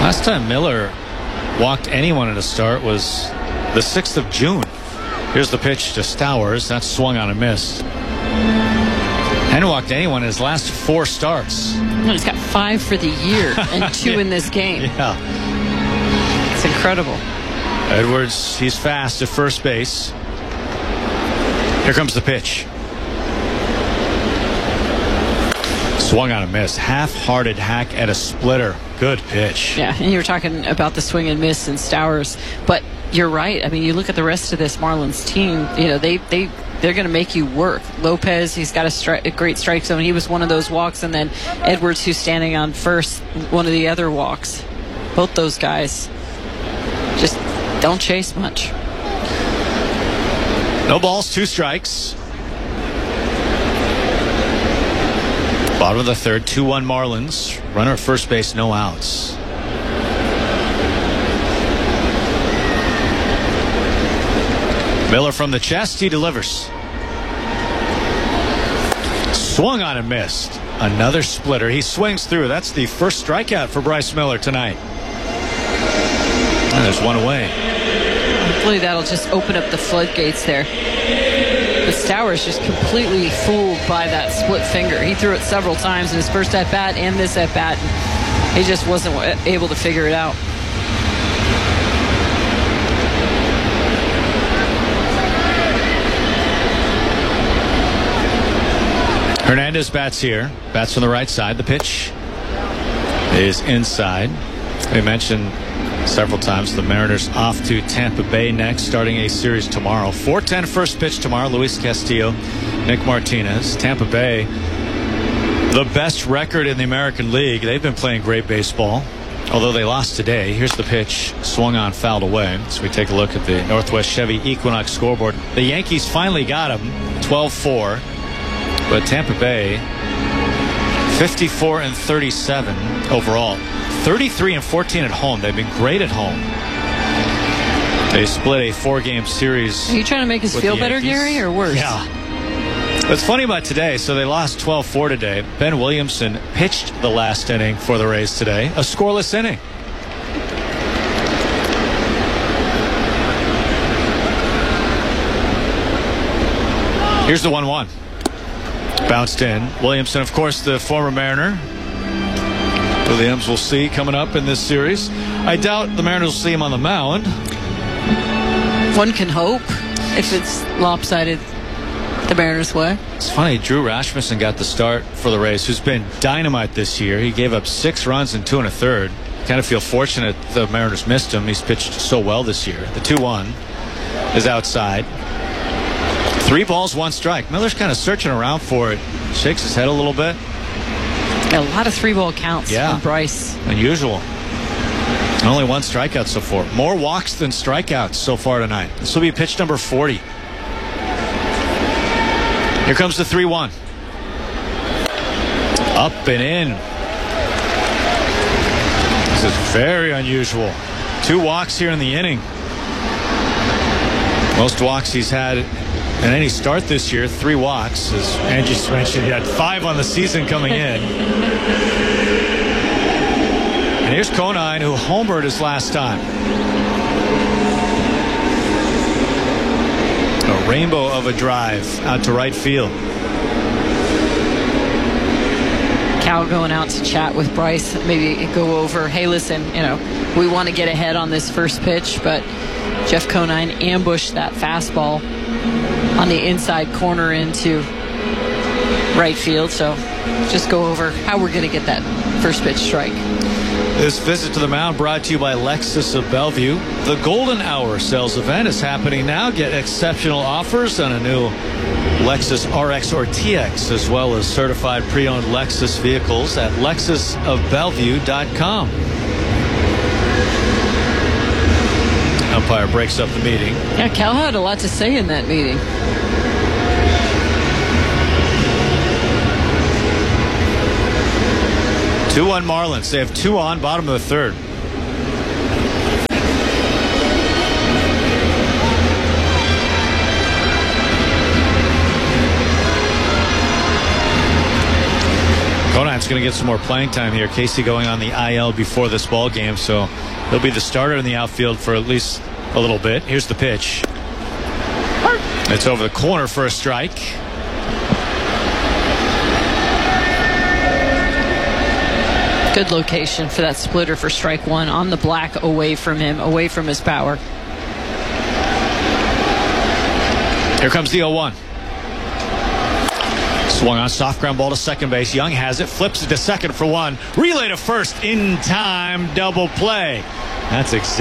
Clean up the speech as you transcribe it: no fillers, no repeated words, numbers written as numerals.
Last time Miller walked anyone at a start was the 6th of June. Here's the pitch to Stowers. That's swung on and missed. Hadn't walked anyone in his last 4 starts. No, he's got 5 for the year and 2 in this game. Yeah. It's incredible. Edwards, he's fast at first base. Here comes the pitch. Swung on and missed. Half-hearted hack at a splitter. Good pitch. Yeah, and you were talking about the swing and miss and Stowers, but you're right. I mean, you look at the rest of this Marlins team, you know, they're going to make you work. Lopez, he's got a great strike zone. He was one of those walks, and then Edwards, who's standing on first, one of the other walks. Both those guys just don't chase much. No balls, 2 strikes. Bottom of the third, 2-1 Marlins. Runner at first base, no outs. Miller from the chest, he delivers. Swung on and missed. Another splitter. He swings through. That's the first strikeout for Bryce Miller tonight. And there's one away. Hopefully that'll just open up the floodgates there. But Stowers just completely fooled by that split finger. He threw it several times in his first at-bat and this at-bat. He just wasn't able to figure it out. Hernandez bats here. Bats from the right side. The pitch is inside. We mentioned several times the Mariners off to Tampa Bay next, starting a series tomorrow. 4:10 first pitch tomorrow. Luis Castillo, Nick Martinez. Tampa Bay, the best record in the American League. They've been playing great baseball, although they lost today. Here's the pitch, swung on, fouled away. So we take a look at the Northwest Chevy Equinox scoreboard. The Yankees finally got him, 12-4. But Tampa Bay, 54-37 overall. 33-14 at home. They've been great at home. They split a 4-game series. Are you trying to make us feel better, Gary, or worse? Yeah. What's funny about today, so they lost 12-4 today. Ben Williamson pitched the last inning for the Rays today. A scoreless inning. Here's the 1-1. Bounced in. Williamson, of course, the former Mariner. Williams we'll see coming up in this series. I doubt the Mariners will see him on the mound. One can hope if it's lopsided the Mariners' way. It's funny, Drew Rasmussen got the start for the Rays, who's been dynamite this year. He gave up 6 runs in 2 1/3. Kind of feel fortunate the Mariners missed him. He's pitched so well this year. The 2-1 is outside. 3 balls, 1 strike. Miller's kind of searching around for it. Shakes his head a little bit. A lot of 3-ball counts from Bryce. Unusual. And only 1 strikeout so far. More walks than strikeouts so far tonight. This will be pitch number 40. Here comes the 3-1. Up and in. This is very unusual. 2 walks here in the inning. Most walks he's had in any start this year. 3 walks. As Angie just mentioned, he had 5 on the season coming in. And here's Conine, who homered his last time. A rainbow of a drive out to right field. Cal going out to chat with Bryce, maybe go over, hey, listen, you know, we want to get ahead on this first pitch, but Jeff Conine ambushed that fastball on the inside corner into right field. So just go over how we're going to get that first pitch strike. This visit to the mound brought to you by Lexus of Bellevue. The Golden Hour sales event is happening now. Get exceptional offers on a new Lexus RX or TX, as well as certified pre-owned Lexus vehicles at lexusofbellevue.com. Umpire breaks up the meeting. Yeah, Cal had a lot to say in that meeting. Two on Marlins. They have 2 on, bottom of the third. Conine Grant's going to get some more playing time here. Casey going on the IL before this ball game, so he'll be the starter in the outfield for at least a little bit. Here's the pitch. It's over the corner for a strike. Good location for that splitter for strike one, on the black, away from him, away from his power. Here comes the 0-1. Swung on, soft ground ball to second base. Young has it, flips it to second for one. Relay to first in time, double play. That's exactly